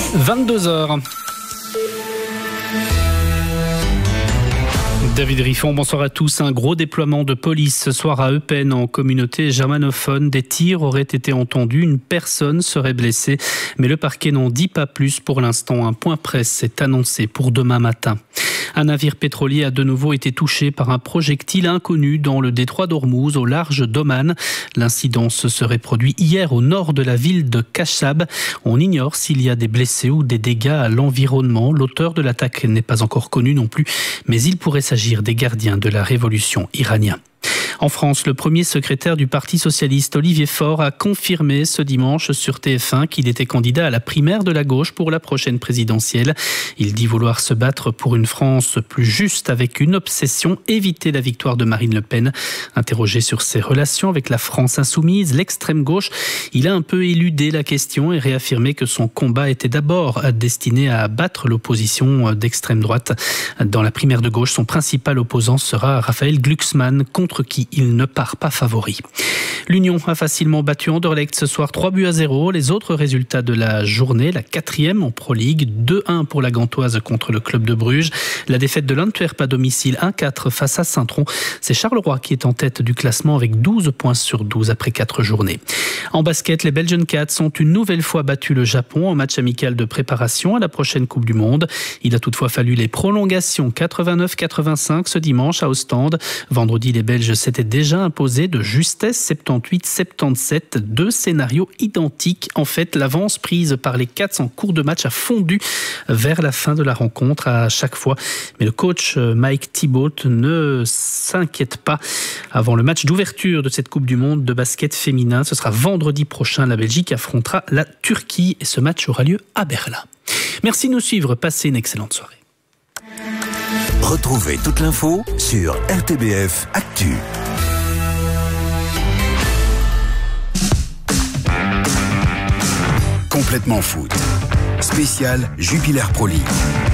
22h. David Riffon, bonsoir à tous. Un gros déploiement de police ce soir à Eupen en communauté germanophone. Des tirs auraient été entendus, une personne serait blessée, mais le parquet n'en dit pas plus pour l'instant. Un point presse est annoncé pour demain matin. Un navire pétrolier a de nouveau été touché par un projectile inconnu dans le détroit d'Ormuz, au large d'Oman. L'incident se serait produit hier au nord de la ville de Kashab. On ignore s'il y a des blessés ou des dégâts à l'environnement. L'auteur de l'attaque n'est pas encore connu non plus, mais il pourrait s'agir des gardiens de la révolution iranienne. En France, le premier secrétaire du Parti socialiste, Olivier Faure, a confirmé ce dimanche sur TF1 qu'il était candidat à la primaire de la gauche pour la prochaine présidentielle. Il dit vouloir se battre pour une France plus juste avec une obsession, éviter la victoire de Marine Le Pen. Interrogé sur ses relations avec la France insoumise, l'extrême gauche, il a un peu éludé la question et réaffirmé que son combat était d'abord destiné à battre l'opposition d'extrême droite. Dans la primaire de gauche, son principal opposant sera Raphaël Glucksmann, contre qui il ne part pas favori. L'Union a facilement battu Anderlecht ce soir 3-0. Les autres résultats de la journée, la 4e en Pro League, 2-1 pour la Gantoise contre le club de Bruges. La défaite de l'Antwerp à domicile 1-4 face à Saint-Tron. C'est Charleroi qui est en tête du classement avec 12 points sur 12 après 4 journées. En basket, les Belgian Cats ont une nouvelle fois battu le Japon en match amical de préparation à la prochaine Coupe du Monde. Il a toutefois fallu les prolongations 89-85 ce dimanche à Ostende. Vendredi, les Belges s'étaient déjà imposés de justesse 78-77, 2 scénarios identiques. En fait, l'avance prise par les Cats en cours de match a fondu vers la fin de la rencontre à chaque fois. Mais le coach Mike Thibault ne s'inquiète pas. Avant le match d'ouverture de cette Coupe du Monde de basket féminin, ce sera vendredi prochain. La Belgique affrontera la Turquie et ce match aura lieu à Berlin. Merci de nous suivre. Passez une excellente soirée. Retrouvez toute l'info sur RTBF Actu. Complètement foot. Spécial Jupiler Pro League.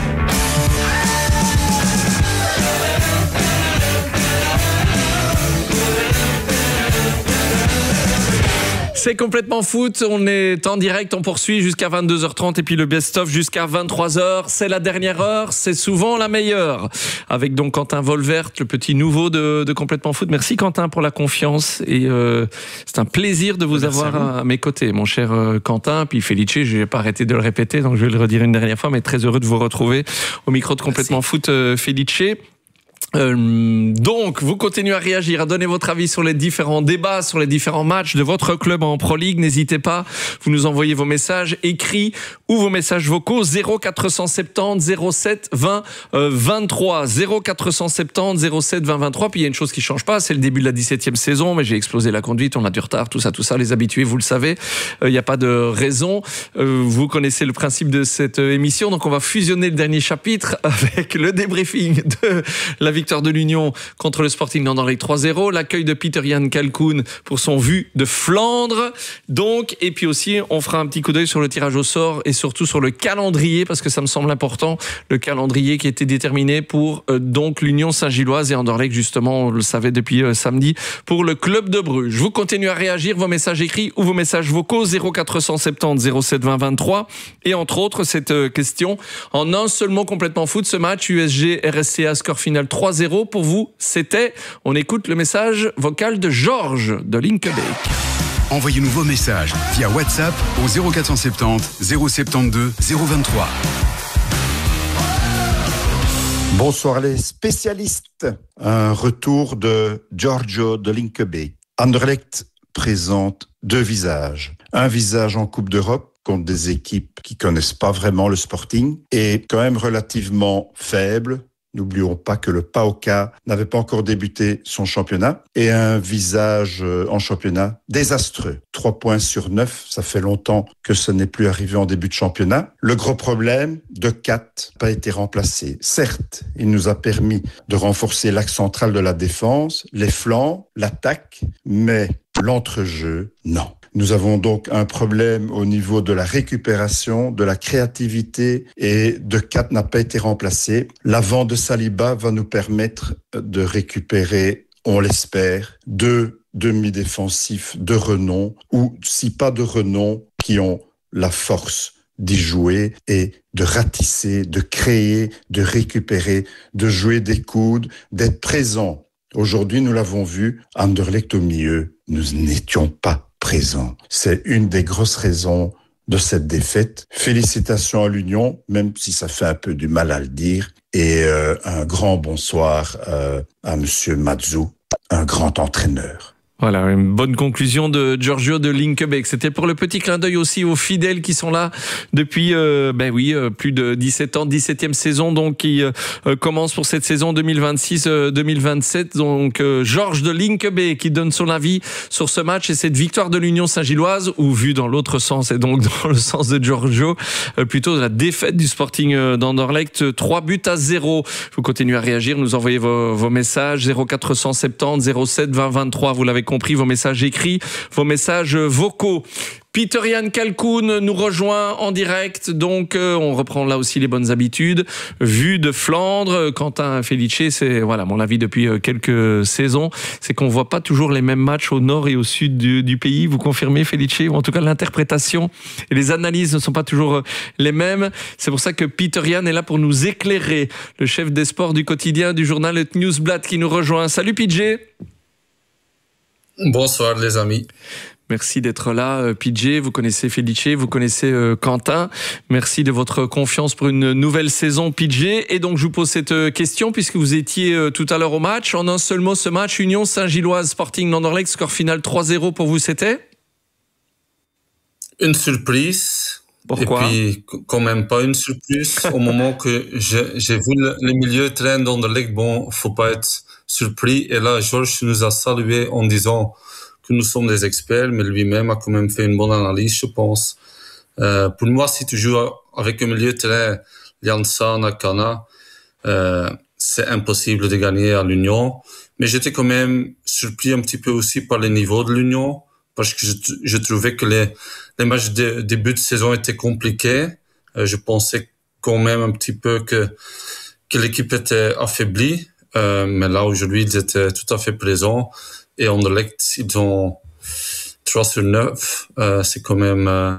C'est complètement foot, on est en direct, on poursuit jusqu'à 22h30 et puis le best-of jusqu'à 23h. C'est la dernière heure, c'est souvent la meilleure. Avec donc Quentin Volvert, le petit nouveau de Complètement foot. Merci Quentin pour la confiance et c'est un plaisir de vous avoir à mes côtés, mon cher Quentin. Puis Felice, je n'ai pas arrêté de le répéter, donc je vais le redire une dernière fois, mais très heureux de vous retrouver au micro de Complètement foot, Felice. Donc, vous continuez à réagir, à donner votre avis sur les différents débats, sur les différents matchs de votre club en Pro League. N'hésitez pas, vous nous envoyez vos messages écrits ou vos messages vocaux 0470 07 20 23 0470 07 20 23. Puis il y a une chose qui change pas, c'est le début de la 17e saison, mais j'ai explosé la conduite, on a du retard, tout ça, les habitués, vous le savez. Il n'y a pas de raison. Vous connaissez le principe de cette émission, donc on va fusionner le dernier chapitre avec le débriefing de la victoire de l'Union contre le Sporting d'Anderlecht 3-0, l'accueil de Pieter-Jan Kalkoen pour son vu de Flandre, donc, et puis aussi on fera un petit coup d'œil sur le tirage au sort et surtout sur le calendrier, parce que ça me semble important, le calendrier qui était déterminé pour donc l'Union Saint-Gilloise et Anderlecht, justement, on le savait depuis samedi, pour le club de Bruges. Vous continuez à réagir, vos messages écrits ou vos messages vocaux 0470 07 20 23, et entre autres cette question en un seul mot complètement foot, ce match USG RSCA score final 3-0 pour vous, c'était, on écoute le message vocal de Georges de Linkebeek. Envoyez-nous vos messages via WhatsApp au 0470 072 023. Bonsoir les spécialistes. Un retour de Giorgio de Linkebeek. Anderlecht présente 2 visages. Un visage en Coupe d'Europe contre des équipes qui connaissent pas vraiment le Sporting et quand même relativement faible. N'oublions pas que le PAOK n'avait pas encore débuté son championnat et un visage en championnat désastreux. 3 points sur 9, ça fait longtemps que ce n'est plus arrivé en début de championnat. Le gros problème, De Cat n'a pas été remplacé. Certes, il nous a permis de renforcer l'axe central de la défense, les flancs, l'attaque, mais l'entrejeu, non. Nous avons donc un problème au niveau de la récupération, de la créativité et De Cat n'a pas été remplacé. L'avant de Saliba va nous permettre de récupérer, on l'espère, 2 demi-défensifs de renom ou si pas de renom qui ont la force d'y jouer et de ratisser, de créer, de récupérer, de jouer des coudes, d'être présent. Aujourd'hui, nous l'avons vu, Anderlecht au milieu, nous n'étions pas présents. C'est une des grosses raisons de cette défaite. Félicitations à l'Union, même si ça fait un peu du mal à le dire. Et un grand bonsoir à Monsieur Mazzou, un grand entraîneur. Voilà, une bonne conclusion de Giorgio de Linkebeek. C'était pour le petit clin d'œil aussi aux fidèles qui sont là depuis plus de 17 ans, 17e saison donc qui commence pour cette saison 2026-2027. Donc Georges de Linkebeek qui donne son avis sur ce match et cette victoire de l'Union Saint-Gilloise, ou vu dans l'autre sens et donc dans le sens de Giorgio, plutôt de la défaite du Sporting d'Anderlecht, 3-0. Vous continuez à réagir, nous envoyez vos messages 0470 07 20 23. Vous l'avez compris, vos messages écrits, vos messages vocaux. Peter-Jan Kalkoun nous rejoint en direct, donc on reprend là aussi les bonnes habitudes. Vue de Flandre, Quentin Felice, c'est voilà mon avis depuis quelques saisons, c'est qu'on voit pas toujours les mêmes matchs au nord et au sud du pays. Vous confirmez, Felice, ou en tout cas l'interprétation et les analyses ne sont pas toujours les mêmes. C'est pour ça que Peter-Jan est là pour nous éclairer, le chef des sports du quotidien du journal Het Nieuwsblad qui nous rejoint. Salut PJ. Bonsoir les amis. Merci d'être là, PJ. Vous connaissez Felice, vous connaissez Quentin. Merci de votre confiance pour une nouvelle saison, PJ. Et donc, je vous pose cette question, puisque vous étiez tout à l'heure au match. En un seul mot, ce match, Union Saint-Gilloise Sporting d'Anderlecht, score final 3-0 pour vous, c'était ? Une surprise. Pourquoi ? Et puis, quand même pas une surprise. Au moment que j'ai vu le milieu de terrain d'Anderlecht, bon, faut pas être surpris. Et là, Georges nous a salué en disant que nous sommes des experts, mais lui-même a quand même fait une bonne analyse, je pense. Pour moi, si tu joues avec un milieu de terrain, Jansa, Nakana, c'est impossible de gagner à l'Union. Mais j'étais quand même surpris un petit peu aussi par le niveau de l'Union, parce que je trouvais que les matchs de début de saison étaient compliqués. Je pensais quand même un petit peu que l'équipe était affaiblie. Mais là, aujourd'hui, ils étaient tout à fait présents. Et Anderlecht, ils ont 3/9. C'est quand même...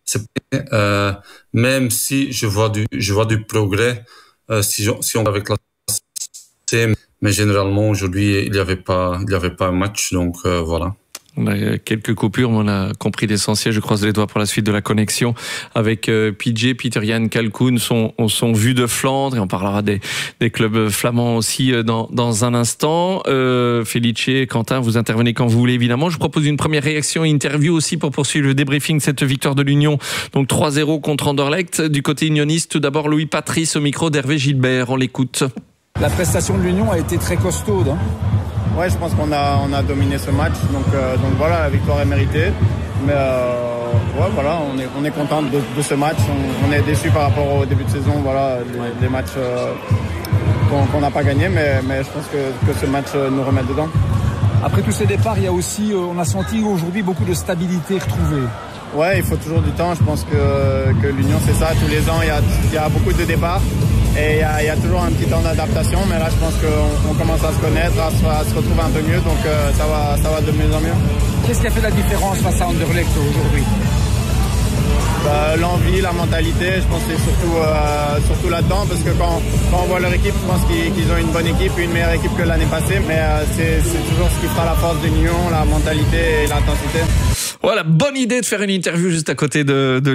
même si je vois du progrès, si on avec la CM, mais généralement, aujourd'hui, il y avait pas un match. Donc, voilà. On a quelques coupures, mais on a compris l'essentiel. Je croise les doigts pour la suite de la connexion avec PJ, Peter-Jan Kalkoun, son vue de Flandre, et on parlera des clubs flamands aussi dans un instant. Felice, Quentin, vous intervenez quand vous voulez, évidemment. Je vous propose une première réaction et interview aussi pour poursuivre le débriefing de cette victoire de l'Union. Donc 3-0 contre Anderlecht. Du côté unioniste, tout d'abord Louis Patrice au micro d'Hervé Gilbert. On l'écoute. La prestation de l'Union a été très costaude. Ouais, je pense qu'on a dominé ce match, donc voilà, la victoire est méritée. Mais ouais, voilà, on est content de ce match. On est déçu par rapport au début de saison, voilà, les matchs qu'on n'a pas gagnés, mais je pense que ce match nous remet dedans. Après tous ces départs, il y a aussi, on a senti aujourd'hui beaucoup de stabilité retrouvée. Ouais, il faut toujours du temps. Je pense que l'Union, c'est ça. Tous les ans, il y a beaucoup de départs. Et il y a toujours un petit temps d'adaptation, mais là je pense qu'on commence à se connaître, à se retrouver un peu mieux, donc ça va de mieux en mieux. Qu'est-ce qui a fait la différence face à Anderlecht aujourd'hui ? L'envie, la mentalité, je pense que c'est surtout là-dedans, parce que quand on voit leur équipe, je pense qu'ils ont une bonne équipe, une meilleure équipe que l'année passée, mais c'est toujours ce qui fera la force de l'Union, la mentalité et l'intensité. Voilà, bonne idée de faire une interview juste à côté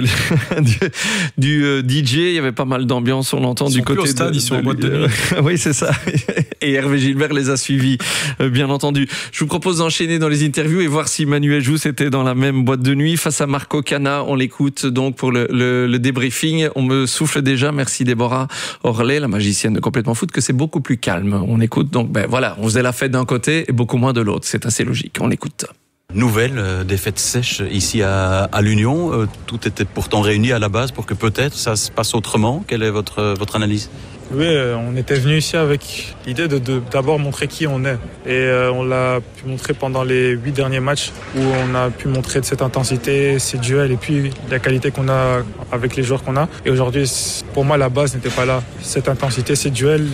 du DJ. Il y avait pas mal d'ambiance, on l'entend du côté au stade, ils sont en boîte de nuit. Oui, c'est ça. Et Hervé Gilbert les a suivis, bien entendu. Je vous propose d'enchaîner dans les interviews et voir si Manuel Jousse était dans la même boîte de nuit face à Marco Cana. On l'écoute donc pour le débriefing. On me souffle déjà, merci Déborah Orlet, la magicienne de Complètement Foot, que c'est beaucoup plus calme. On écoute donc, voilà, on faisait la fête d'un côté et beaucoup moins de l'autre. C'est assez logique. On l'écoute. Nouvelle défaite sèche ici à l'Union. Tout était pourtant réuni à la base pour que peut-être ça se passe autrement. Quelle est votre analyse ? Oui, on était venu ici avec l'idée de d'abord montrer qui on est. Et on l'a pu montrer pendant les 8 derniers matchs où on a pu montrer cette intensité, ces duels et puis la qualité qu'on a avec les joueurs qu'on a. Et aujourd'hui, pour moi, la base n'était pas là. Cette intensité, ces duels,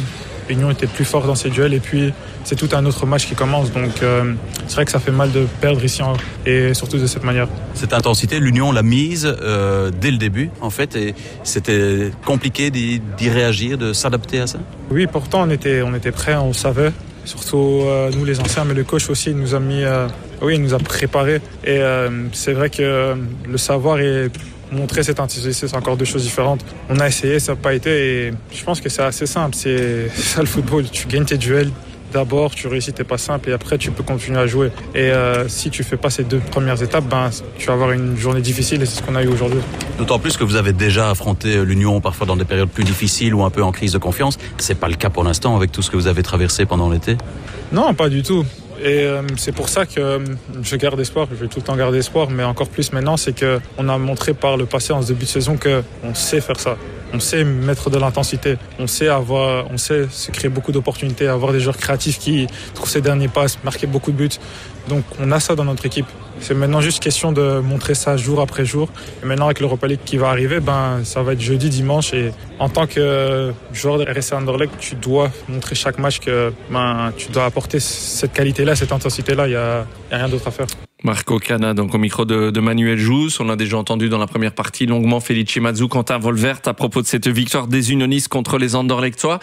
Union était plus fort dans ses duels et puis c'est tout un autre match qui commence. Donc c'est vrai que ça fait mal de perdre ici et surtout de cette manière. Cette intensité, l'Union l'a mise dès le début en fait et c'était compliqué d'y réagir, de s'adapter à ça. Oui, pourtant on était prêts, on le savait. Surtout nous les anciens, mais le coach aussi il nous a mis, il nous a préparés. Et c'est vrai que le savoir et montrer cette intensité, c'est encore deux choses différentes. On a essayé, ça n'a pas été. Et je pense que c'est assez simple. C'est ça le football. Tu gagnes tes duels. D'abord, tu réussis tes pas simples et après, tu peux continuer à jouer. Et si tu fais pas ces deux premières étapes, tu vas avoir une journée difficile et c'est ce qu'on a eu aujourd'hui. D'autant plus que vous avez déjà affronté l'Union parfois dans des périodes plus difficiles ou un peu en crise de confiance. C'est pas le cas pour l'instant avec tout ce que vous avez traversé pendant l'été. Non, pas du tout. Et c'est pour ça que je garde espoir, je vais tout le temps garder espoir, mais encore plus maintenant, c'est qu'on a montré par le passé en ce début de saison qu'on sait faire ça. On sait mettre de l'intensité, on sait se créer beaucoup d'opportunités, avoir des joueurs créatifs qui trouvent ces derniers passes, marquer beaucoup de buts. Donc on a ça dans notre équipe. C'est maintenant juste question de montrer ça jour après jour. Et maintenant avec l'Europa League qui va arriver, ça va être jeudi, dimanche. Et en tant que joueur de RSC Anderlecht, tu dois montrer chaque match que tu dois apporter cette qualité-là, cette intensité-là. Il y a rien d'autre à faire. Marco Cana, donc au micro de Manuel Jousse. On a déjà entendu dans la première partie longuement Felice Mazou, Quentin Volvert à propos de cette victoire des Unionistes contre les Anderlechtois.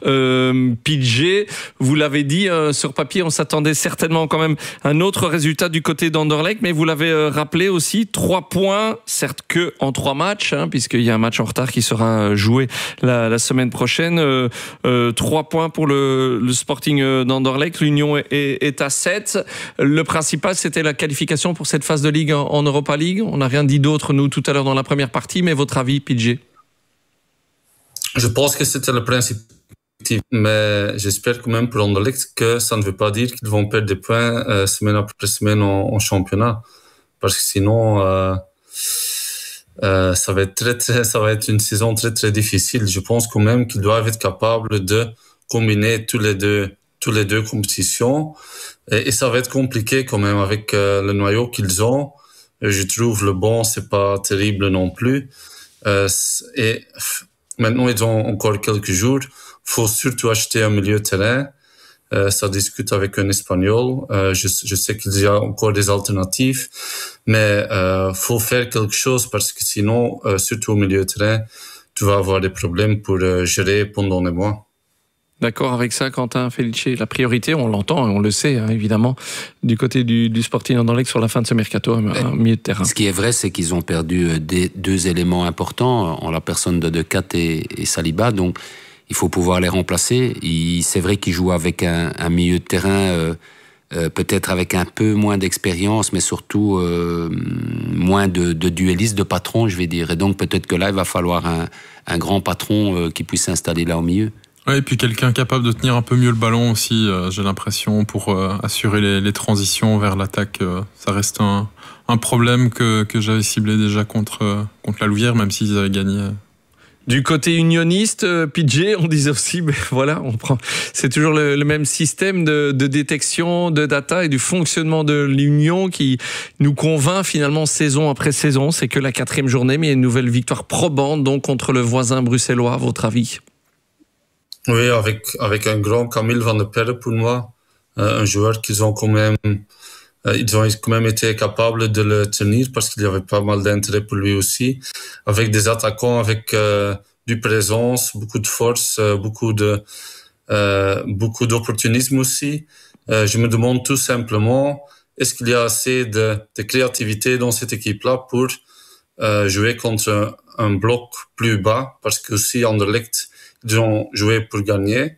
PJ, vous l'avez dit, sur papier, on s'attendait certainement quand même à un autre résultat du côté d'Anderlecht, mais vous l'avez rappelé aussi, 3 points, certes que en 3 matchs, puisqu'il y a un match en retard qui sera joué la semaine prochaine. 3 points pour le Sporting d'Anderlecht. L'Union est à 7. Le principal, c'était la qualification pour cette phase de Ligue en Europa League. On n'a rien dit d'autre, nous, tout à l'heure dans la première partie, mais votre avis, PJ? Je pense que c'était le principe, mais j'espère quand même pour Anderlecht que ça ne veut pas dire qu'ils vont perdre des points semaine après semaine en championnat, parce que sinon ça va être une saison très très difficile. Je pense quand même qu'ils doivent être capables de combiner tous les deux compétitions. Et ça va être compliqué quand même avec le noyau qu'ils ont. Je trouve le banc, c'est pas terrible non plus. Et maintenant, ils ont encore quelques jours. Faut surtout acheter un milieu de terrain. Ça discute avec un Espagnol. Je sais qu'il y a encore des alternatives, mais faut faire quelque chose parce que sinon, surtout au milieu de terrain, tu vas avoir des problèmes pour gérer pendant les mois. D'accord avec ça, Quentin, Felice. La priorité, on l'entend et on le sait, évidemment, du côté du Sporting Anderlecht sur la fin de ce mercato, un milieu de terrain. Ce qui est vrai, c'est qu'ils ont perdu deux éléments importants en la personne de Kat et Saliba. Donc, il faut pouvoir les remplacer. C'est vrai qu'ils jouent avec un milieu de terrain, peut-être avec un peu moins d'expérience, mais surtout moins de duellistes, de patrons, je vais dire. Et donc, peut-être que là, il va falloir un grand patron qui puisse s'installer là au milieu. Ouais, et puis quelqu'un capable de tenir un peu mieux le ballon aussi, j'ai l'impression, pour assurer les transitions vers l'attaque. Ça reste un problème que j'avais ciblé déjà contre la Louvière, même s'ils avaient gagné. Du côté unioniste, PJ, on disait aussi, mais voilà, c'est toujours le même système de détection, de data et du fonctionnement de l'Union qui nous convainc finalement saison après saison. C'est que la 4e journée, mais il y a une nouvelle victoire probante donc contre le voisin bruxellois, à votre avis? Oui, avec un grand Camille Van der Perre pour moi, un joueur qu'ils ont quand même été capables de le tenir parce qu'il y avait pas mal d'intérêt pour lui aussi, avec des attaquants avec du présence, beaucoup de force, beaucoup d'opportunisme aussi. Je me demande tout simplement, est-ce qu'il y a assez de créativité dans cette équipe-là pour jouer contre un bloc plus bas, parce que aussi Anderlecht, ils ont joué pour gagner.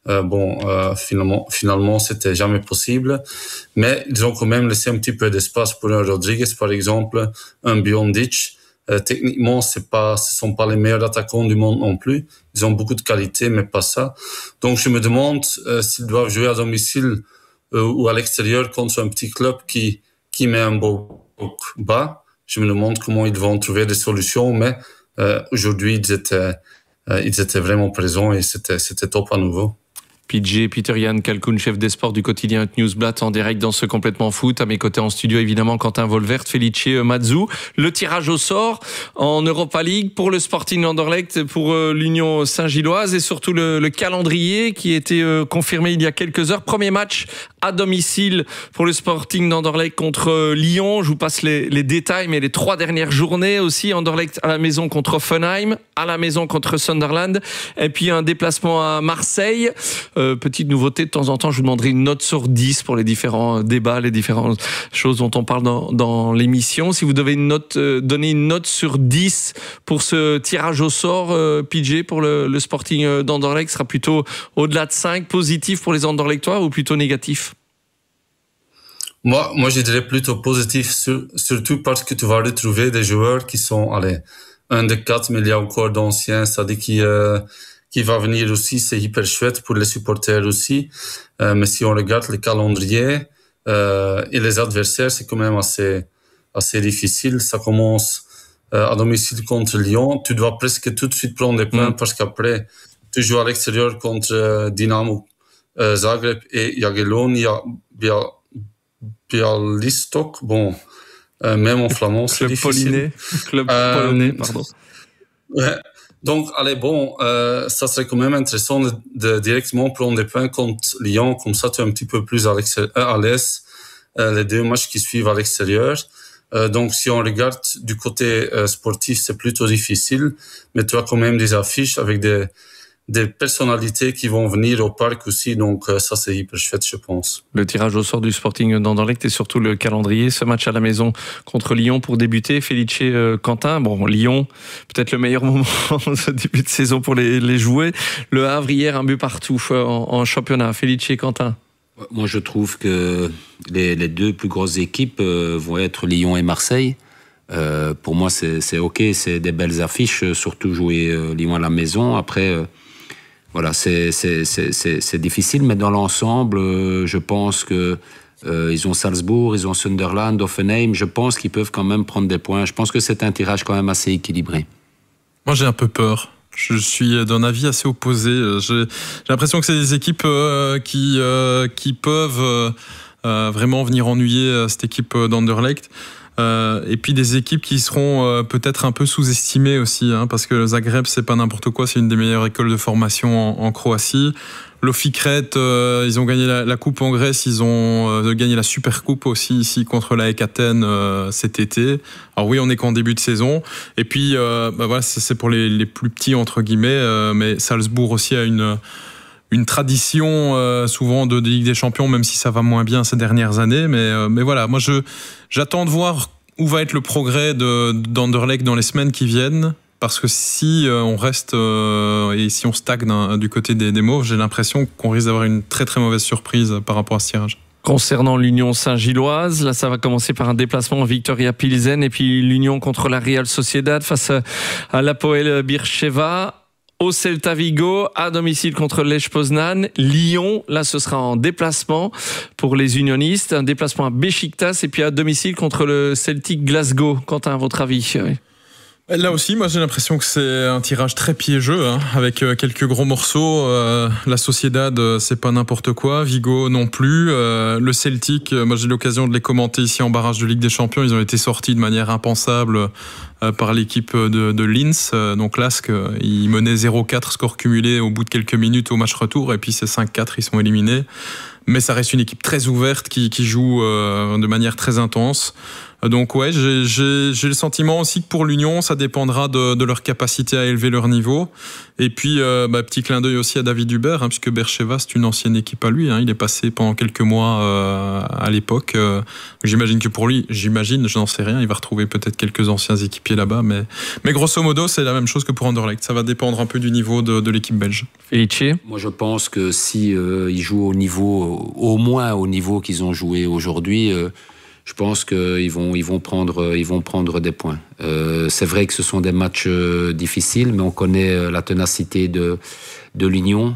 Finalement, c'était jamais possible. Mais ils ont quand même laissé un petit peu d'espace pour un Rodriguez, par exemple, un Biondic. Techniquement, ce sont pas les meilleurs attaquants du monde non plus. Ils ont beaucoup de qualité, mais pas ça. Donc, je me demande s'ils doivent jouer à domicile ou à l'extérieur contre un petit club qui met un bloc bas. Je me demande comment ils vont trouver des solutions, mais aujourd'hui, ils étaient vraiment présents et c'était top à nouveau. PJ, Peter-Jan Kalkoun, chef des sports du quotidien Newsblatt, en direct dans ce Complètement Foot. À mes côtés en studio, évidemment, Quentin Volvert, Felice Mazou. Le tirage au sort en Europa League pour le Sporting Anderlecht, pour l'Union Saint-Gilloise, et surtout le calendrier qui a été confirmé il y a quelques heures. Premier match à domicile pour le Sporting d'Anderlecht contre Lyon. Je vous passe les détails, mais les 3 dernières journées aussi. Anderlecht à la maison contre Offenheim, à la maison contre Sunderland, et puis un déplacement à Marseille. Petite nouveauté, de temps en temps, je vous demanderai une note sur 10 pour les différents débats, les différentes choses dont on parle dans l'émission. Si vous devez donner une note sur 10 pour ce tirage au sort, PJ, pour le Sporting d'Anderlecht, sera plutôt au-delà de 5, positif pour les Anderlechtois ou plutôt négatif? Moi, je dirais plutôt positif, surtout parce que tu vas retrouver des joueurs qui sont, un de 4, mais il y a encore d'anciens, c'est-à-dire qui va venir aussi, c'est hyper chouette pour les supporters aussi. Mais si on regarde le calendrier et les adversaires, c'est quand même assez difficile. Ça commence à domicile contre Lyon. Tu dois presque tout de suite prendre des points parce qu'après, tu joues à l'extérieur contre Dynamo Zagreb et Jagiellonia Białystok. Bon, même en flamand, c'est difficile. Club polonais, pardon. Ouais. Donc, ça serait quand même intéressant de directement prendre des points contre Lyon. Comme ça, tu es un petit peu plus à l'aise les 2 matchs qui suivent à l'extérieur. Donc, si on regarde du côté sportif, c'est plutôt difficile. Mais tu as quand même des affiches avec des personnalités qui vont venir au parc aussi. Donc, ça, c'est hyper chouette, je pense. Le tirage au sort du Sporting d'Anderlecht et surtout le calendrier. Ce match à la maison contre Lyon pour débuter. Felice, Quentin. Bon, Lyon, peut-être le meilleur moment ce début de saison pour les jouer. Le Havre, hier, un but partout en championnat. Felice, Quentin. Moi, je trouve que les 2 plus grosses équipes vont être Lyon et Marseille. Pour moi, c'est OK. C'est des belles affiches, surtout jouer Lyon à la maison. Après... Voilà, c'est difficile, mais dans l'ensemble, je pense que ils ont Salzbourg, ils ont Sunderland, Offenheim. Je pense qu'ils peuvent quand même prendre des points. Je pense que c'est un tirage quand même assez équilibré. Moi, j'ai un peu peur. Je suis d'un avis assez opposé. J'ai l'impression que c'est des équipes qui peuvent vraiment venir ennuyer cette équipe d'Anderlecht. Et puis des équipes qui seront peut-être un peu sous-estimées aussi, parce que le Zagreb, c'est pas n'importe quoi, c'est une des meilleures écoles de formation en Croatie. L'Ofikret, ils ont gagné la coupe en Grèce, ils ont gagné la Super Coupe aussi ici contre l'AEK Athènes cet été. Alors oui, on est qu'en début de saison. Et puis voilà, c'est pour les plus petits entre guillemets, mais Salzbourg aussi a une tradition souvent de Ligue des Champions, même si ça va moins bien ces dernières années. Mais voilà, moi j'attends de voir où va être le progrès d'Anderlecht dans les semaines qui viennent. Parce que si on reste et si on stagne du côté des Mauves, j'ai l'impression qu'on risque d'avoir une très très mauvaise surprise par rapport à ce tirage. Concernant l'Union Saint-Gilloise, là ça va commencer par un déplacement en Victoria Pilsen et puis l'Union contre la Real Sociedad face à l'Hapoel Beersheva. Au Celta Vigo, à domicile contre Lech Poznan. Lyon, là ce sera en déplacement pour les unionistes, un déplacement à Beşiktaş et puis à domicile contre le Celtic Glasgow. Quentin, à votre avis? Là aussi, moi j'ai l'impression que c'est un tirage très piégeux, avec quelques gros morceaux. La Sociedad, c'est pas n'importe quoi. Vigo non plus. Le Celtic, moi j'ai eu l'occasion de les commenter ici en barrage de Ligue des Champions. Ils ont été sortis de manière impensable par l'équipe de Linz. Donc Lask, ils menaient 0-4 score cumulé au bout de quelques minutes au match retour. Et puis c'est 5-4, ils sont éliminés. Mais ça reste une équipe très ouverte qui joue de manière très intense. Donc ouais, j'ai le sentiment aussi que pour l'Union, ça dépendra de leur capacité à élever leur niveau. Et puis, petit clin d'œil aussi à David Hubert, puisque Beersheva, c'est une ancienne équipe à lui. Il est passé pendant quelques mois à l'époque. J'imagine que pour lui, je n'en sais rien, il va retrouver peut-être quelques anciens équipiers là-bas. Mais grosso modo, c'est la même chose que pour Anderlecht. Ça va dépendre un peu du niveau de l'équipe belge. Felice ? Moi, je pense que si ils jouent au moins au niveau qu'ils ont joué aujourd'hui, je pense qu'ils vont prendre des points. C'est vrai que ce sont des matchs difficiles, mais on connaît la ténacité de l'Union.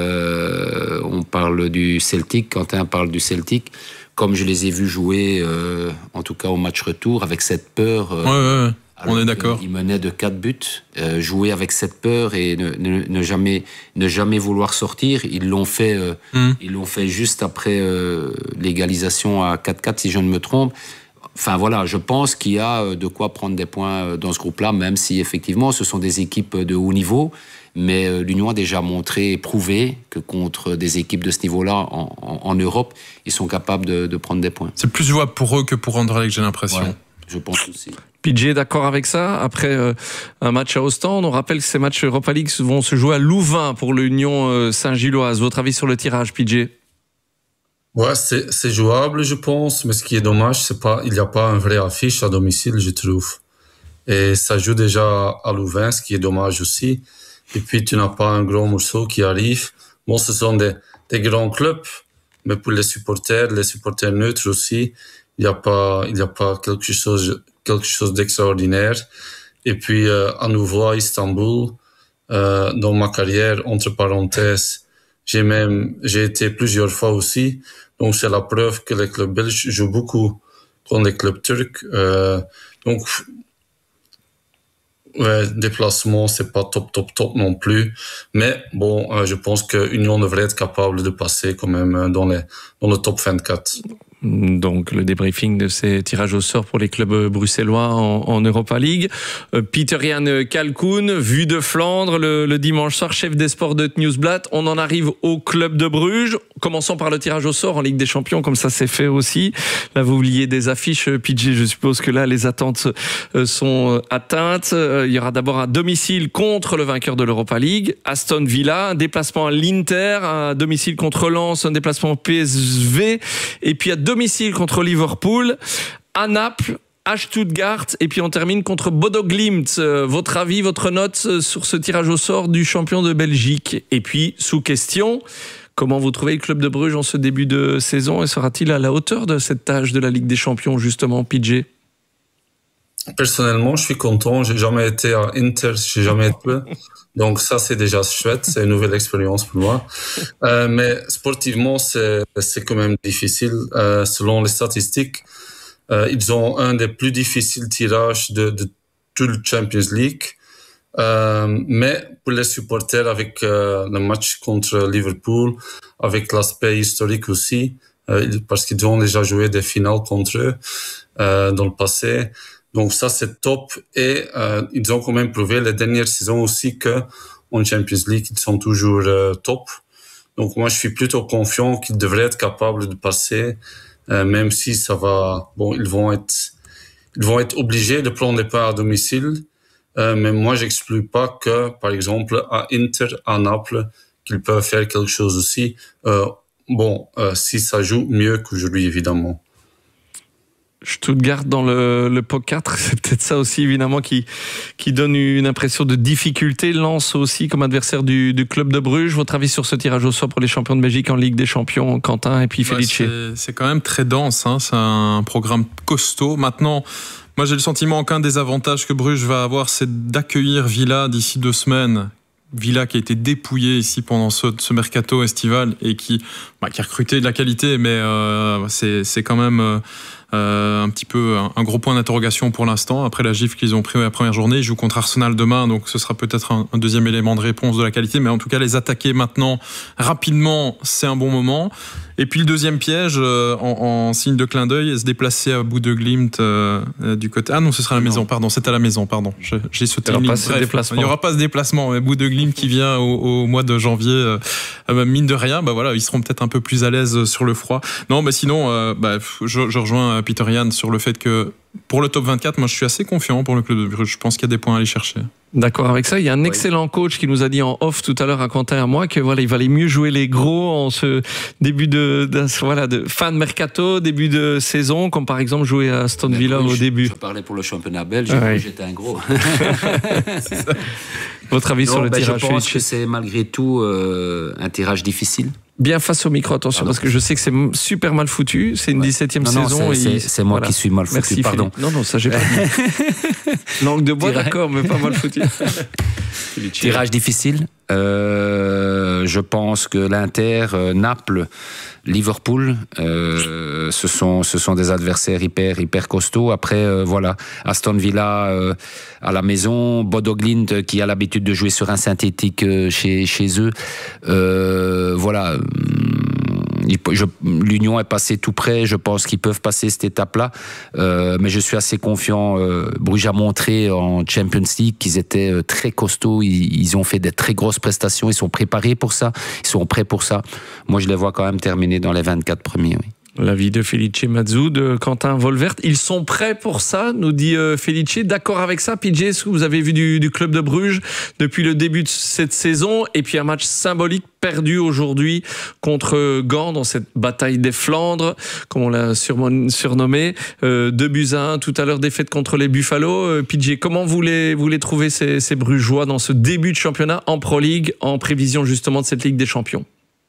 On parle du Celtic, Quentin parle du Celtic. Comme je les ai vus jouer, en tout cas au match retour, avec cette peur, On est d'accord. Ils menaient de 4 buts, jouer avec cette peur et ne jamais vouloir sortir. Ils l'ont fait juste après l'égalisation à 4-4, si je ne me trompe. Enfin voilà, je pense qu'il y a de quoi prendre des points dans ce groupe-là, même si effectivement ce sont des équipes de haut niveau. Mais l'Union a déjà montré et prouvé que contre des équipes de ce niveau-là en Europe, ils sont capables de prendre des points. C'est plus jouable pour eux que pour Anderlecht, j'ai l'impression. Ouais, je pense aussi. PJ est d'accord avec ça. Après un match à Ostende, on rappelle que ces matchs Europa League vont se jouer à Louvain pour l'Union Saint-Gilloise. Votre avis sur le tirage, PJ? Ouais, c'est jouable, je pense, mais ce qui est dommage, il n'y a pas un vrai affiche à domicile, je trouve. Et ça joue déjà à Louvain, ce qui est dommage aussi. Et puis, tu n'as pas un gros morceau qui arrive. Bon, ce sont des grands clubs, mais pour les supporters neutres aussi, il n'y a pas quelque chose d'extraordinaire. Et puis, à nouveau, à Istanbul, dans ma carrière, entre parenthèses, j'ai été plusieurs fois aussi. Donc, c'est la preuve que les clubs belges jouent beaucoup contre les clubs turcs. Donc, ouais, déplacement, c'est pas top non plus. Mais bon, je pense que Union devrait être capable de passer quand même dans le top 24. Donc le débriefing de ces tirages au sort pour les clubs bruxellois en Europa League. Pieter-Jan Kalkoen, Vue de Flandre, le dimanche soir, chef des sports de Nieuwsblad. On en arrive au club de Bruges. Commençons par le tirage au sort en Ligue des Champions, comme ça c'est fait aussi. Là, vous oubliez des affiches, PJ, je suppose que là, les attentes sont atteintes. Il y aura d'abord un domicile contre le vainqueur de l'Europa League, Aston Villa, un déplacement à l'Inter, un domicile contre Lens, un déplacement au PSV, et puis à domicile contre Liverpool, à Naples, à Stuttgart, et puis on termine contre Bodo Glimt. Votre avis, votre note sur ce tirage au sort du champion de Belgique? Et puis, sous question, comment vous trouvez le club de Bruges en ce début de saison, et sera-t-il à la hauteur de cette tâche de la Ligue des Champions, justement, PJ? Personnellement, je suis content. J'ai jamais été à Inter, j'ai jamais été. Donc ça, c'est déjà chouette. C'est une nouvelle expérience pour moi. Mais sportivement, c'est quand même difficile. Selon les statistiques, ils ont un des plus difficiles tirages de tout le Champions League. Mais pour les supporters, avec le match contre Liverpool, avec l'aspect historique aussi, parce qu'ils ont déjà joué des finales contre eux dans le passé. Donc ça, c'est top. Et ils ont quand même prouvé les dernières saisons aussi que en Champions League, ils sont toujours top. Donc moi, je suis plutôt confiant qu'ils devraient être capables de passer, même si ça va... Bon, ils vont être obligés de prendre des points à domicile. Mais moi, j'exclus pas que, par exemple, à Inter, à Naples, qu'ils peuvent faire quelque chose aussi. Si ça joue mieux qu'aujourd'hui, évidemment. Stuttgart dans le pot 4, c'est peut-être ça aussi évidemment qui donne une impression de difficulté. Lens aussi comme adversaire du club de Bruges. Votre avis sur ce tirage au sort pour les champions de Belgique en Ligue des Champions, Quentin et puis Felice? C'est quand même très dense, hein. C'est un programme costaud. Maintenant, moi j'ai le sentiment qu'un des avantages que Bruges va avoir, c'est d'accueillir Villa d'ici 2 semaines. Villa qui a été dépouillé ici pendant ce mercato estival et qui a recruté de la qualité, mais c'est quand même un petit peu un gros point d'interrogation pour l'instant. Après la gifle qu'ils ont pris à la première journée, ils jouent contre Arsenal demain, donc ce sera peut-être un deuxième élément de réponse de la qualité, mais en tout cas les attaquer maintenant rapidement, c'est un bon moment. Et puis le deuxième piège, en signe de clin d'œil, se déplacer à Bodo Glimt du côté... Ah non, ce sera à la maison, pardon, c'est à la maison, pardon. J'ai sauté une ligne. Il n'y aura pas ce déplacement, mais Bodo Glimt qui vient au mois de janvier, mine de rien, voilà, ils seront peut-être un peu plus à l'aise sur le froid. Non, mais sinon, je rejoins Pieter-Jan sur le fait que pour le top 24, moi je suis assez confiant pour le club de Bruges. Je pense qu'il y a des points à aller chercher. D'accord avec ça. Il y a un excellent coach qui nous a dit en off tout à l'heure à Quentin et à moi que voilà, il valait mieux jouer les gros en ce début de fin de mercato, début de saison, comme par exemple jouer à Aston Villa au début. Je parlais pour le championnat belge, j'étais un gros. C'est ça. Votre avis sur le tirage? Je pense que c'est malgré tout un tirage difficile. Bien face au micro, attention, parce que je sais que c'est super mal foutu. C'est une 17e saison. C'est moi qui suis mal foutu, merci, pardon. Philippe. Non, ça j'ai pas dit. Langue de bois, d'accord, mais pas mal foutu. Tirage difficile. Je pense que l'Inter, Naples, Liverpool, ce sont des adversaires hyper costauds. Après, voilà, Aston Villa à la maison, Bodo Glimt qui a l'habitude de jouer sur un synthétique chez eux. Voilà. L'Union est passée tout près, je pense qu'ils peuvent passer cette étape-là, mais je suis assez confiant. Bruges a montré en Champions League qu'ils étaient très costauds, ils ont fait des très grosses prestations, ils sont préparés pour ça, ils sont prêts pour ça. Moi, je les vois quand même terminer dans les 24 premiers, oui. L'avis de Felice Mazou, de Quentin Volvert. Ils sont prêts pour ça, nous dit Felice. D'accord avec ça, PJ, est-ce que vous avez vu du club de Bruges depuis le début de cette saison? Et puis un match symbolique perdu aujourd'hui contre Gand dans cette bataille des Flandres, comme on l'a surnommé. 2-1, tout à l'heure défaite contre les Buffalo. PJ, comment vous les trouvez ces Brugeois dans ce début de championnat en Pro League, en prévision justement de cette Ligue des Champions?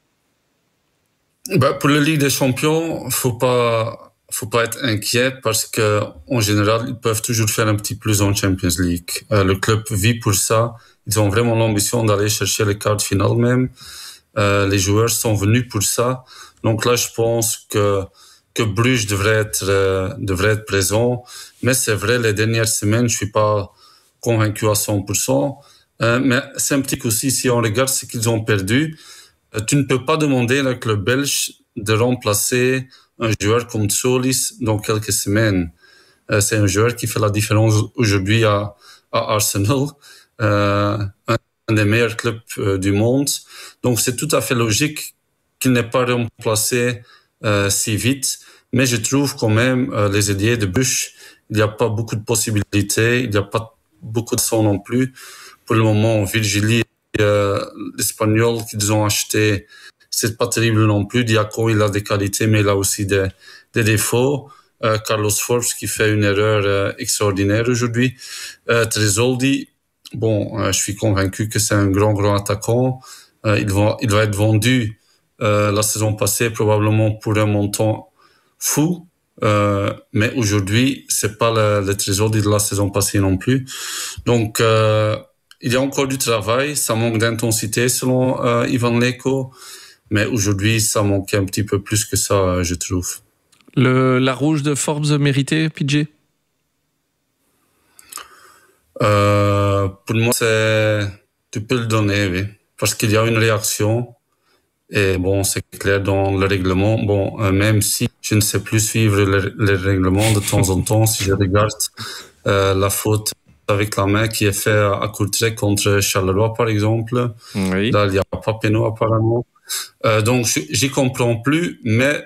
Pour la Ligue des Champions, faut pas être inquiet parce que en général, ils peuvent toujours faire un petit plus en Champions League. Le club vit pour ça. Ils ont vraiment l'ambition d'aller chercher les quarts finales même. Les joueurs sont venus pour ça. Donc là, je pense que Bruges devrait être présent. Mais c'est vrai, les dernières semaines, je suis pas convaincu à 100%. Mais c'est un petit coup aussi, si on regarde ce qu'ils ont perdu. Tu ne peux pas demander à un club belge de remplacer un joueur comme Solis dans quelques semaines. C'est un joueur qui fait la différence aujourd'hui à Arsenal, un des meilleurs clubs du monde. Donc c'est tout à fait logique qu'il n'ait pas remplacé si vite. Mais je trouve quand même les ailiers de Bruges, il n'y a pas beaucoup de possibilités, il n'y a pas beaucoup de son non plus. Pour le moment, Virgili, l'Espagnol qu'ils ont acheté, c'est pas terrible non plus. Diaco, il a des qualités, mais il a aussi des défauts. Carlos Forbes qui fait une erreur extraordinaire aujourd'hui. Tresoldi, je suis convaincu que c'est un grand attaquant. Il va être vendu la saison passée probablement pour un montant fou. Mais aujourd'hui, c'est pas le Tresoldi de la saison passée non plus. Donc, il y a encore du travail, ça manque d'intensité selon Ivan Leko, mais aujourd'hui ça manque un petit peu plus que ça, je trouve. La rouge de Forbes méritée, PJ? Pour moi, tu peux le donner, oui, parce qu'il y a une réaction, et c'est clair dans le règlement. Même si je ne sais plus suivre les règlements de temps en temps, si je regarde la faute avec la main qui est faite à Courtrai contre Charleroi, par exemple. Oui. Là, il n'y a pas péno, apparemment. Donc, j'y comprends plus, mais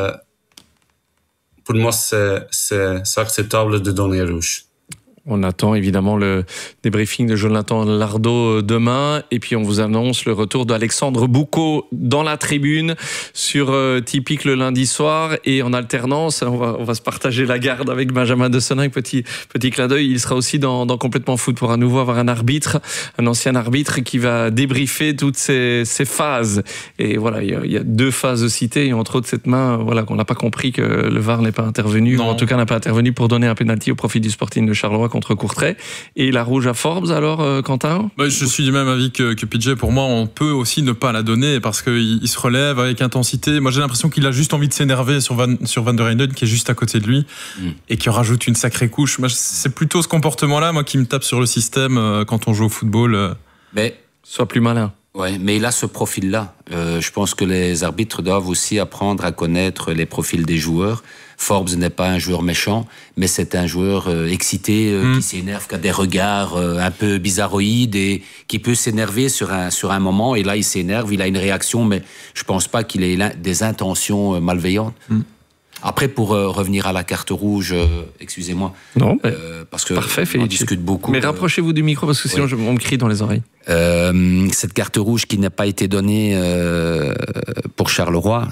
pour moi, c'est acceptable de donner rouge. On attend évidemment le débriefing de Jonathan Lardo demain. Et puis on vous annonce le retour d'Alexandre Boucaud dans la tribune sur Typique le lundi soir. Et en alternance, on va se partager la garde avec Benjamin de Soninck. Petit clin d'œil, il sera aussi dans Complètement Foot pour à nouveau avoir un arbitre, un ancien arbitre qui va débriefer toutes ces phases. Et voilà, il y a 2 phases citées. Et entre autres, cette main, qu'on n'a pas compris que le VAR n'est pas intervenu. Non. Ou en tout cas, n'a pas intervenu pour donner un pénalty au profit du Sporting de Charleroi contre Courtrai. Et la rouge à Forbes, alors, Quentin? Je suis du même avis que PJ. Pour moi, on peut aussi ne pas la donner parce qu'il se relève avec intensité. Moi, j'ai l'impression qu'il a juste envie de s'énerver sur Van der Heyden, qui est juste à côté de lui, et qui rajoute une sacrée couche. Moi, c'est plutôt ce comportement-là, moi, qui me tape sur le système quand on joue au football. Mais sois plus malin. Ouais, mais il a ce profil-là. Je pense que les arbitres doivent aussi apprendre à connaître les profils des joueurs. Forbes n'est pas un joueur méchant, mais c'est un joueur excité, qui s'énerve, qui a des regards un peu bizarroïdes et qui peut s'énerver sur un moment. Et là, il s'énerve, il a une réaction, mais je pense pas qu'il ait des intentions malveillantes. Après, pour revenir à la carte rouge, excusez-moi. Non, parce que on discute beaucoup. Mais rapprochez-vous du micro parce que sinon on me crie dans les oreilles. Cette carte rouge qui n'a pas été donnée pour Charleroi,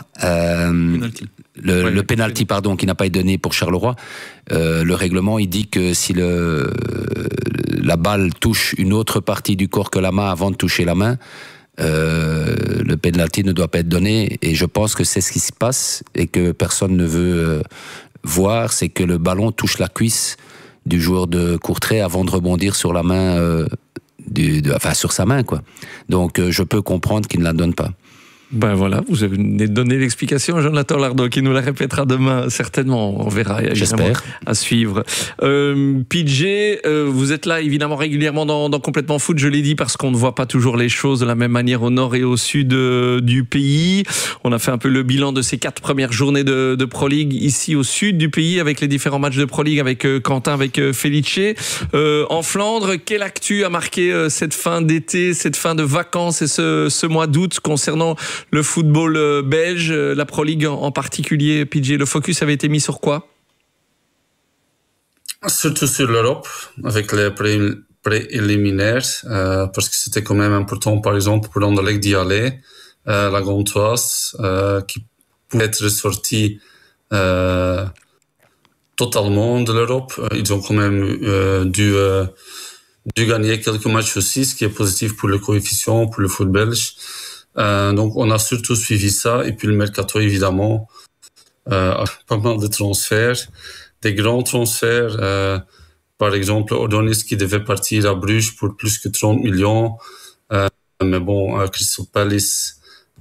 le penalty pardon, qui n'a pas été donné pour Charleroi, le règlement il dit que si la balle touche une autre partie du corps que la main avant de toucher la main, le penalty ne doit pas être donné, et je pense que c'est ce qui se passe et que personne ne veut voir, c'est que le ballon touche la cuisse du joueur de Courtrai avant de rebondir sur la main enfin sur sa main, quoi. Donc je peux comprendre qu'il ne la donne pas. Ben voilà, vous avez donné l'explication à Jonathan Lardon qui nous la répétera demain, certainement. On verra, j'espère, à suivre. PJ, vous êtes là évidemment régulièrement dans Complètement Foot, je l'ai dit, parce qu'on ne voit pas toujours les choses de la même manière au nord et au sud du pays. On a fait un peu le bilan de ces 4 premières journées de Pro League ici au sud du pays, avec les différents matchs de Pro League, avec Quentin, avec Felice. En Flandre, quelle actu a marqué cette fin d'été, cette fin de vacances et ce mois d'août concernant le football belge, la Pro League en particulier, PJ? Le focus avait été mis sur quoi? Surtout sur l'Europe, avec les préliminaires, parce que c'était quand même important, par exemple, pour Anderlecht d'y aller, la Gantoise, qui pouvait être sortie totalement de l'Europe. Ils ont quand même dû gagner quelques matchs aussi, ce qui est positif pour le coefficient, pour le foot belge. Donc on a surtout suivi ça, et puis le mercato évidemment, pas mal de transferts, des grands transferts, par exemple Ordonis qui devait partir à Bruges pour plus que 30 millions, mais bon, Crystal Palace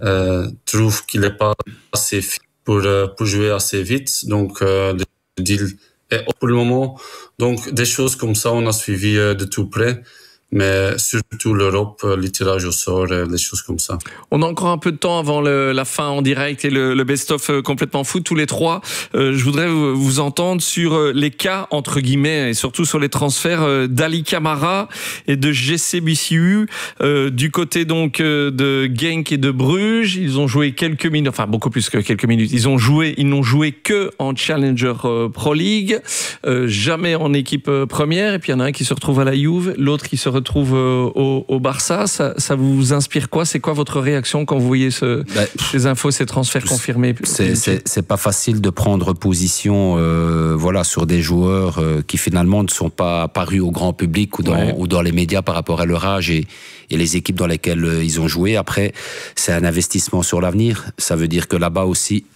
trouve qu'il n'est pas assez fit pour jouer assez vite, donc le deal est pour le moment. Donc des choses comme ça on a suivi de tout près. Mais surtout l'Europe, les tirages au sort, des choses comme ça. On a encore un peu de temps avant la fin en direct et le best-of Complètement Foot, tous les trois. Je voudrais vous entendre sur les cas, entre guillemets, et surtout sur les transferts d'Ali Camara et de GCBCU. Du côté donc de Genk et de Bruges, ils ont joué quelques minutes, enfin beaucoup plus que quelques minutes. Ils n'ont joué que en Challenger Pro League, jamais en équipe première. Et puis il y en a un qui se retrouve à la Juve, l'autre qui se retrouve au Barça. Ça vous inspire quoi? C'est quoi votre réaction quand vous voyez ces infos, ces transferts confirmés? C'est pas facile de prendre position voilà, sur des joueurs qui finalement ne sont pas apparus au grand public ou dans les médias par rapport à leur âge et les équipes dans lesquelles ils ont joué. Après, c'est un investissement sur l'avenir. Ça veut dire que là-bas aussi,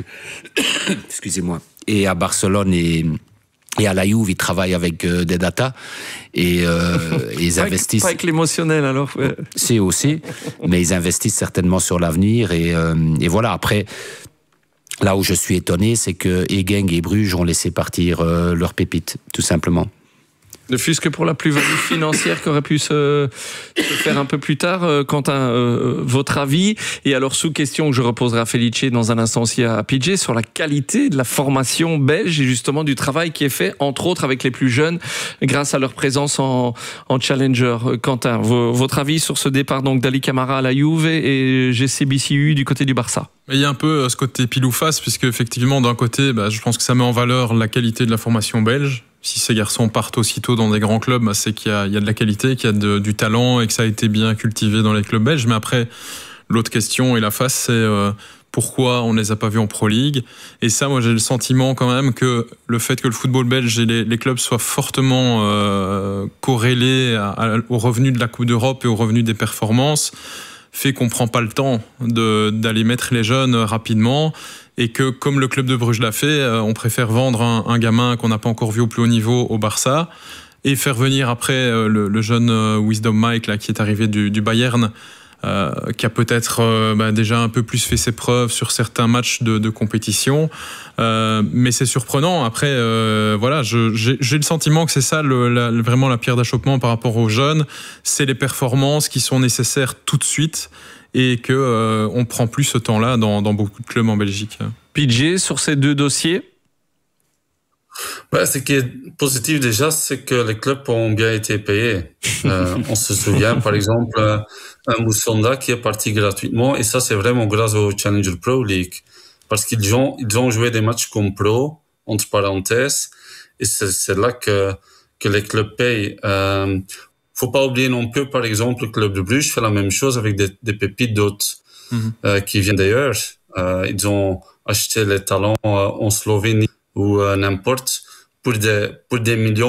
excusez-moi, et à Barcelone et à la Juve, ils travaillent avec des data et ils investissent. Pas avec l'émotionnel alors. C'est aussi, mais ils investissent certainement sur l'avenir et voilà. Après, là où je suis étonné, c'est que Genk et Bruges ont laissé partir leurs pépites, tout simplement. Ne fût-ce que pour la plus-value financière qui aurait pu se faire un peu plus tard. Quentin, votre avis? Et alors, sous question que je reposerai à Felice dans un instant aussi à PJ, sur la qualité de la formation belge et justement du travail qui est fait, entre autres avec les plus jeunes, grâce à leur présence en Challenger. Quentin, votre avis sur ce départ donc d'Ali Camara à la Juve et GCBCU du côté du Barça? Il y a un peu ce côté pile ou face, puisque effectivement, d'un côté, je pense que ça met en valeur la qualité de la formation belge. Si ces garçons partent aussitôt dans des grands clubs, c'est qu'il y a de la qualité, qu'il y a du talent et que ça a été bien cultivé dans les clubs belges. Mais après, l'autre question et la face, c'est pourquoi on ne les a pas vus en Pro League. Et ça, moi, j'ai le sentiment quand même que le fait que le football belge et les clubs soient fortement corrélés aux revenus de la Coupe d'Europe et aux revenus des performances fait qu'on ne prend pas le temps d'aller mettre les jeunes rapidement. Et que, comme le club de Bruges l'a fait, on préfère vendre un gamin qu'on n'a pas encore vu au plus haut niveau au Barça et faire venir après le jeune Wisdom Mike là, qui est arrivé du Bayern, qui a peut-être déjà un peu plus fait ses preuves sur certains matchs de compétition. Mais c'est surprenant. Après, voilà, j'ai le sentiment que c'est ça vraiment la pierre d'achoppement par rapport aux jeunes. C'est les performances qui sont nécessaires tout de suite. Et qu'on ne prend plus ce temps-là dans beaucoup de clubs en Belgique. PJ, sur ces deux dossiers? Ce qui est positif déjà, c'est que les clubs ont bien été payés. On se souvient par exemple un Moussonda qui est parti gratuitement, et ça c'est vraiment grâce au Challenger Pro League. Parce qu'ils ont joué des matchs comme pro, entre parenthèses, et c'est là que les clubs payent. Faut pas oublier non plus, par exemple, le club de Bruges fait la même chose avec des pépites d'autres qui viennent d'ailleurs. Ils ont acheté les talents en Slovénie ou n'importe pour des millions.